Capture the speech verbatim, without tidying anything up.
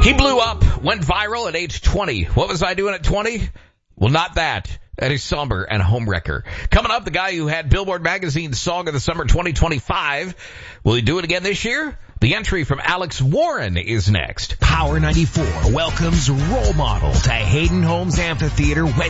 He blew up, went viral at age twenty. What was I doing at twenty? Well, not that. That is somber and a homewrecker. Coming up, the guy who had Billboard Magazine's Song of the Summer twenty twenty-five. Will he do it again this year? The entry from Alex Warren is next. Power ninety-four welcomes Role Model to Hayden Homes Amphitheater Wednesday.